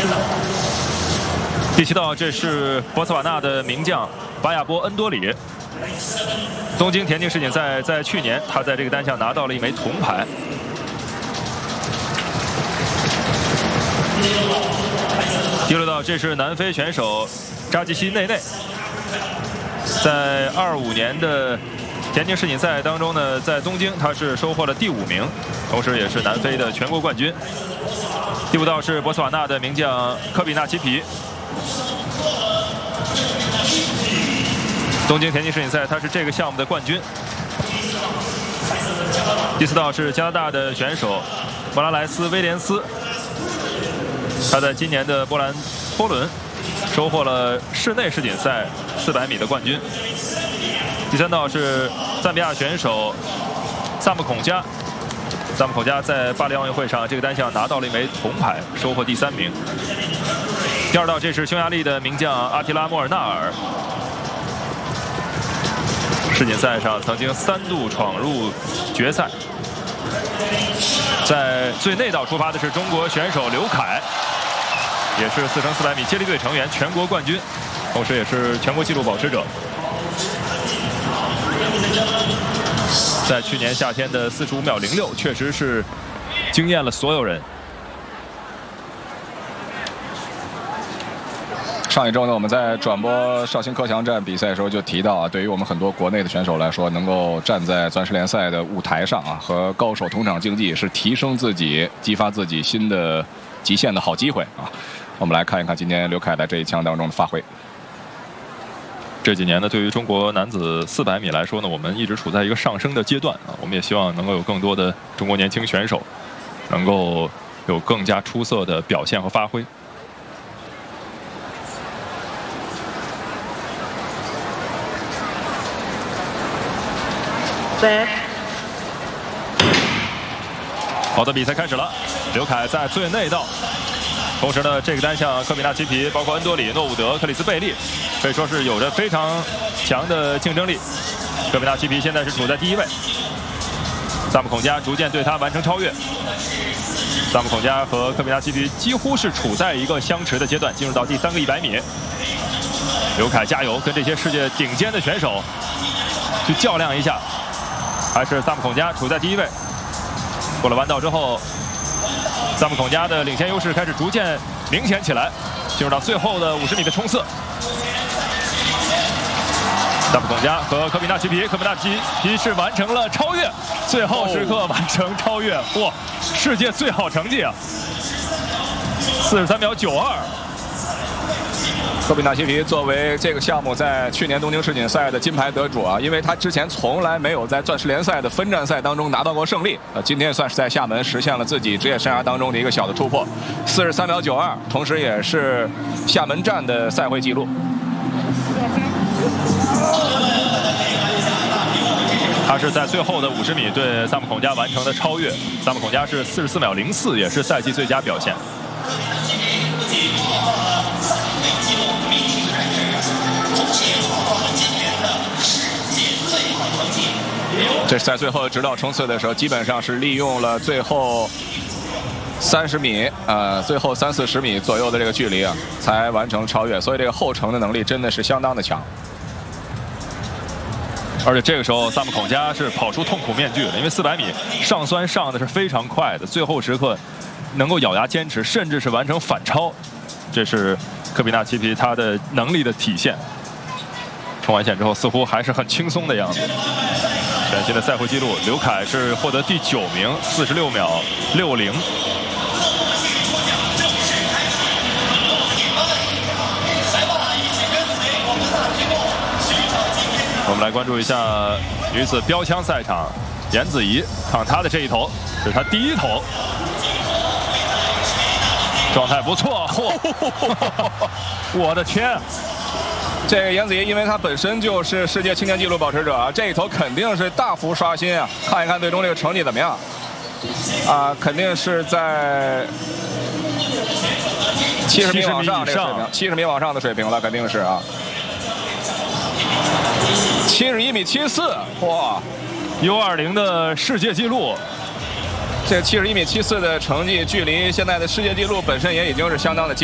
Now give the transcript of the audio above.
第7道，这是博茨瓦纳的名将巴亚波恩多里。东京田径世锦赛在去年，他在这个单项拿到了1枚铜牌。第6道，这是南非选手扎基西内内，在25年的田径世锦赛当中呢，在东京他是收获了第5名，同时也是南非的全国冠军。第5道是博茨瓦纳的名将科比纳奇皮。东京田径世锦赛，他是这个项目的冠军。第4道是加拿大的选手莫拉莱斯威廉斯，他在今年的波兰托伦收获了室内世锦赛400米的冠军。第3道是赞比亚选手萨姆孔加，萨姆孔加在巴黎奥运会上这个单项拿到了1枚铜牌，收获第3名。第2道，这是匈牙利的名将阿提拉莫尔纳尔。世锦赛上曾经3度闯入决赛。在最内道出发的是中国选手刘凯，也是4x400米接力队成员，全国冠军，同时也是全国纪录保持者。在去年夏天的45秒06，确实是惊艳了所有人。 上一周呢，我们在转播绍兴科强站比赛的时候就提到啊，对于我们很多国内的选手来说，能够站在钻石联赛的舞台上啊，和高手同场竞技，是提升自己、激发自己新的极限的好机会啊。我们来看一看今天刘凯在这一枪当中的发挥。 这几年呢，对于中国男子400米来说呢，我们一直处在一个上升的阶段啊。我们也希望能够有更多的中国年轻选手，能够有更加出色的表现和发挥。好的，比赛开始了。刘凯在最内道，同时呢，这个单项科比纳奇皮、包括恩多里、诺伍德、克里斯贝利，可以说是有着非常强的竞争力。科比纳奇皮现在是处在第1位，萨姆孔加逐渐对他完成超越。萨姆孔加和科比纳奇皮几乎是处在一个相持的阶段，进入到第3个100米。刘凯加油，跟这些世界顶尖的选手去较量一下。还是萨姆孔加处在第1位。过了弯道之后，萨姆孔加的领先优势开始逐渐明显起来，进入到最后的50米的冲刺。萨姆孔加和科比纳奇皮，科比纳奇皮是完成了超越，最后时刻完成超越，哇，世界最好成绩啊！43秒92。 科比纳奇皮作为这个项目在去年东京世锦赛的金牌得主啊，因为他之前从来没有在钻石联赛的分站赛当中拿到过胜利，今天算是在厦门实现了自己职业生涯当中的一个小的突破，43秒92，同时也是厦门站的赛会纪录。 他是在最后的50米对萨姆孔加完成的超越，萨姆孔加是44秒04，也是赛季最佳表现。 这是在最后直道冲刺的时候，基本上是利用了最后30米，最后30-40米左右的这个距离啊，才完成超越。所以这个后程的能力真的是相当的强。 而且这个时候，萨姆孔加是跑出痛苦面具了，因为400米上酸上的是非常快的，最后时刻能够咬牙坚持，甚至是完成反超，这是科比纳奇皮他的能力的体现。冲完线之后，似乎还是很轻松的样子。全新的赛会纪录，刘凯是获得第9名，46秒60。我们来关注一下女子标枪赛场，颜子怡看她的这一投，这是她第1投，状态不错。我的天！ 这个颜子怡，因为她本身就是世界青年纪录保持者啊，这一头肯定是大幅刷新啊！看一看最终这个成绩怎么样啊？肯定是在70米往上这个水平，70米往上的水平了，肯定是啊。71米74，哇 ！U20 的世界纪录， 这71米74的成绩，距离现在的世界纪录本身也已经是相当的近。